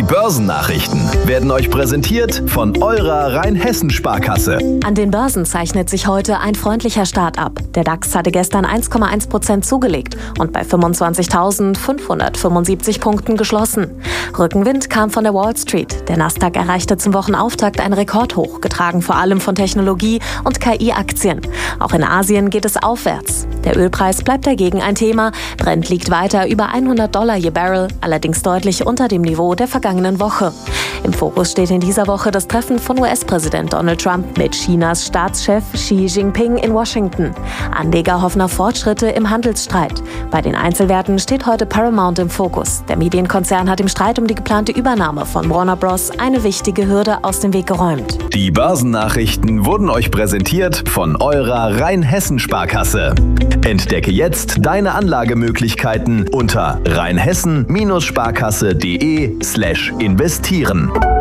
Börsennachrichten werden euch präsentiert von eurer Rheinhessen-Sparkasse. An den Börsen zeichnet sich heute ein freundlicher Start ab. Der DAX hatte gestern 1,1% zugelegt und bei 25.575 Punkten geschlossen. Rückenwind kam von der Wall Street. Der Nasdaq erreichte zum Wochenauftakt ein Rekordhoch, getragen vor allem von Technologie- und KI-Aktien. Auch in Asien geht es aufwärts. Der Ölpreis bleibt dagegen ein Thema. Brent liegt weiter über $100 je Barrel, allerdings deutlich unter dem Niveau der vergangenen Woche. Im Fokus steht in dieser Woche das Treffen von US-Präsident Donald Trump mit Chinas Staatschef Xi Jinping in Washington. Anleger hoffen auf Fortschritte im Handelsstreit. Bei den Einzelwerten steht heute Paramount im Fokus. Der Medienkonzern hat im Streit um die geplante Übernahme von Warner Bros. Eine wichtige Hürde aus dem Weg geräumt. Die Börsennachrichten wurden euch präsentiert von eurer Rheinhessen-Sparkasse. Entdecke jetzt deine Anlagemöglichkeiten unter rheinhessen-sparkasse.de/investieren.